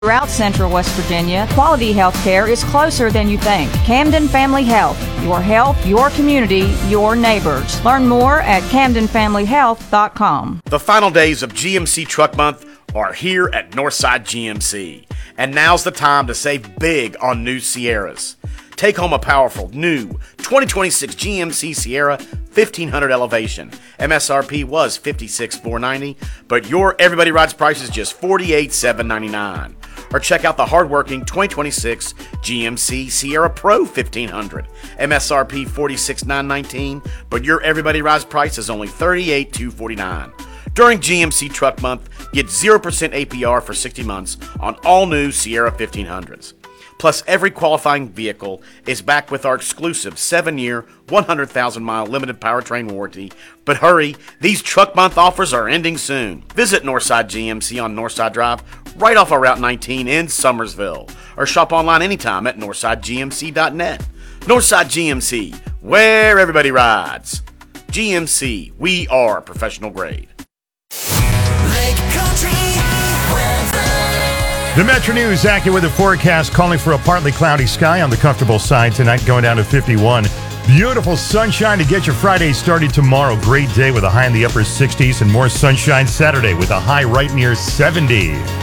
Throughout Central West Virginia, quality health care is closer than you think. Camden Family Health. Your health, your community, your neighbors. Learn more at CamdenFamilyHealth.com. The final days of GMC Truck Month are here at Northside GMC. And now's the time to save big on new Sierras. Take home a powerful, new 2026 GMC Sierra 1500 Elevation. MSRP was $56,490, but your Everybody Rides price is just $48,799. Or check out the hardworking 2026 GMC Sierra Pro 1500. MSRP $46,919, but your Everybody Rides price is only $38,249. During GMC Truck Month, get 0% APR for 60 months on all new Sierra 1500s. Plus, every qualifying vehicle is backed with our exclusive 7-year, 100,000-mile limited powertrain warranty. But hurry, these Truck Month offers are ending soon. Visit Northside GMC on Northside Drive, right off of Route 19 in Summersville. Or shop online anytime at northsidegmc.net. Northside GMC, where everybody rides. GMC, we are professional grade. Lake Country Weather. The Metro News AccuWeather forecast calling for a partly cloudy sky on the comfortable side tonight, going down to 51. Beautiful sunshine to get your Friday started tomorrow. Great day with a high in the upper 60s and more sunshine Saturday with a high right near 70.